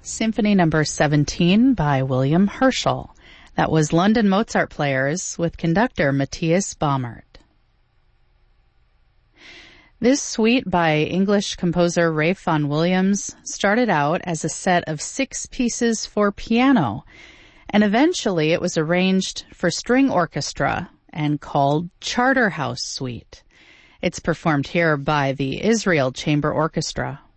Symphony Number 17 by William Herschel. That was London Mozart Players with conductor Matthias Baumert. This suite by English composer Ralph Vaughan Williams started out as a set of 6 pieces for piano, and eventually it was arranged for string orchestra and called Charterhouse Suite. It's performed here by the Israel Chamber Orchestra.